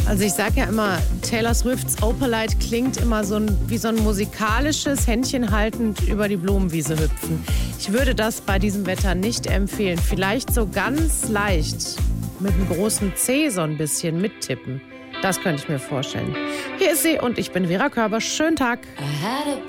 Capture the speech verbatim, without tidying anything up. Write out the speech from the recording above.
Also ich sage ja immer, Taylor Swifts Opalite klingt immer so ein, wie so ein musikalisches Händchen haltend über die Blumenwiese hüpfen. Ich würde das bei diesem Wetter nicht empfehlen. Vielleicht so ganz leicht mit einem großen C so ein bisschen mittippen. Das könnte ich mir vorstellen. Hier ist sie und ich bin Vera Körber. Schönen Tag.